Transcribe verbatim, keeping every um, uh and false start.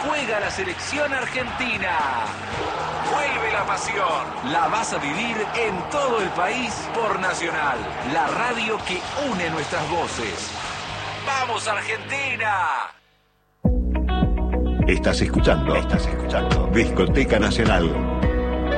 Juega la selección argentina. Vuelve la pasión. La vas a vivir en todo el país por Nacional. La radio que une nuestras voces. ¡Vamos, Argentina! Estás escuchando, estás escuchando Discoteca Nacional.